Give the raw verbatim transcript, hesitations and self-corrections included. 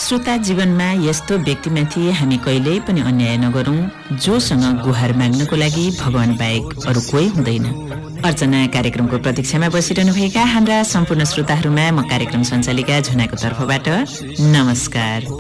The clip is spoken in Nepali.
श्रोता, जीवनमा यस्तो व्यक्तिमाथि हामी कहिल्यै पनि अन्याय नगरौं जोसँग गुहार माग्नको लागि भगवान बाहेक अरू कोही हुँदैन। अर्चना कार्यक्रमको प्रतीक्षामा बसिरहनुभएका हाम्रा सम्पूर्ण श्रोताहरूमा म कार्यक्रम सञ्चालिका झुनाको तर्फबाट नमस्कार।